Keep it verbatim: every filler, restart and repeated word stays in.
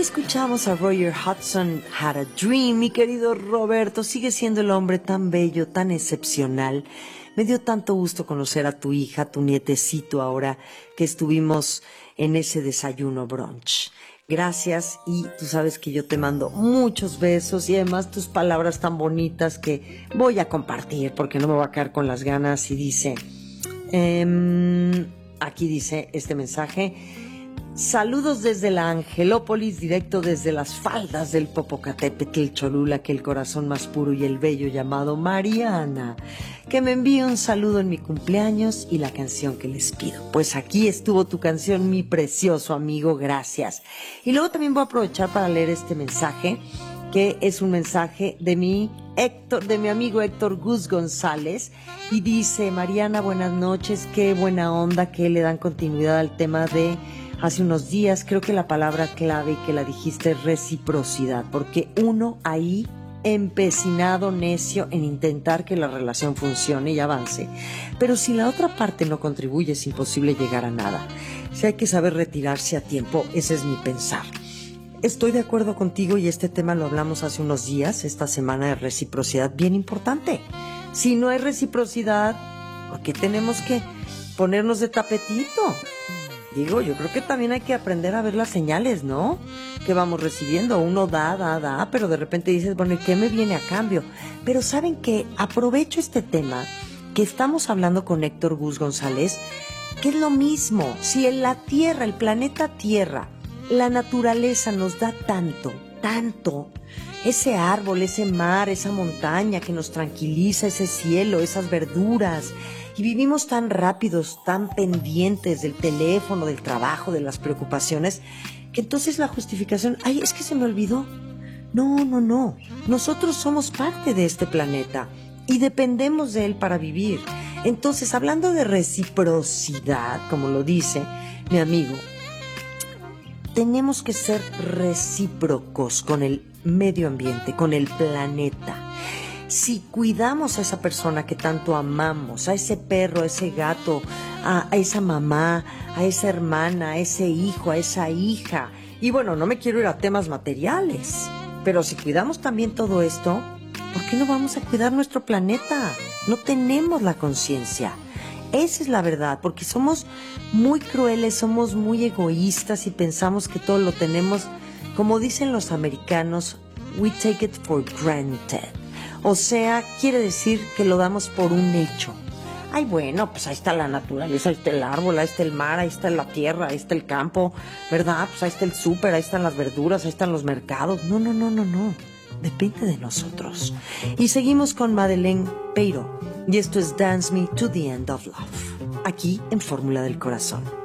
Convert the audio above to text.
escuchamos a Roger Hodgson, Had a Dream. Mi querido Roberto, sigue siendo el hombre tan bello, tan excepcional. Me dio tanto gusto conocer a tu hija, tu nietecito ahora que estuvimos en ese desayuno brunch. Gracias, y tú sabes que yo te mando muchos besos y además tus palabras tan bonitas que voy a compartir porque no me voy a quedar con las ganas. Y dice, eh, aquí dice este mensaje: saludos desde la Angelópolis, directo desde las faldas del Popocatépetl, Cholula, que el corazón más puro y el bello llamado Mariana, que me envíe un saludo en mi cumpleaños y la canción que les pido. Pues aquí estuvo tu canción, mi precioso amigo, gracias. Y luego también voy a aprovechar para leer este mensaje, que es un mensaje de mi Héctor, de mi amigo Héctor Gus González, y dice: Mariana, buenas noches, qué buena onda que le dan continuidad al tema de hace unos días. Creo que la palabra clave y que la dijiste es reciprocidad, porque uno ahí empecinado, necio en intentar que la relación funcione y avance, pero si la otra parte no contribuye es imposible llegar a nada. Si hay que saber retirarse a tiempo, ese es mi pensar. Estoy de acuerdo contigo y este tema lo hablamos hace unos días, esta semana de reciprocidad, bien importante. Si no hay reciprocidad, ¿por qué tenemos que ponernos de tapetito? Digo, yo creo que también hay que aprender a ver las señales, ¿no? Que vamos recibiendo. Uno da, da, da, pero de repente dices, bueno, ¿y qué me viene a cambio? Pero ¿saben qué? Aprovecho este tema que estamos hablando con Héctor Gus González, que es lo mismo. Si en la Tierra, el planeta Tierra, la naturaleza nos da tanto, tanto, ese árbol, ese mar, esa montaña que nos tranquiliza, ese cielo, esas verduras, y vivimos tan rápidos, tan pendientes del teléfono, del trabajo, de las preocupaciones, que entonces la justificación, ay, es que se me olvidó. No, no, no. Nosotros somos parte de este planeta y dependemos de él para vivir. Entonces, hablando de reciprocidad, como lo dice mi amigo, tenemos que ser recíprocos con el medio ambiente, con el planeta. Si cuidamos a esa persona que tanto amamos, a ese perro, a ese gato, a, a esa mamá, a esa hermana, a ese hijo, a esa hija, y bueno, no me quiero ir a temas materiales, pero si cuidamos también todo esto, ¿por qué no vamos a cuidar nuestro planeta? No tenemos la conciencia. Esa es la verdad, porque somos muy crueles, somos muy egoístas y pensamos que todo lo tenemos, como dicen los americanos, we take it for granted. O sea, quiere decir que lo damos por un hecho. Ay, bueno, pues ahí está la naturaleza, ahí está el árbol, ahí está el mar, ahí está la tierra, ahí está el campo, ¿verdad? Pues ahí está el súper, ahí están las verduras, ahí están los mercados. No, no, no, no, no. Depende de nosotros. Y seguimos con Madeleine Peiro. Y esto es Dance Me to the End of Love, aquí en Fórmula del Corazón.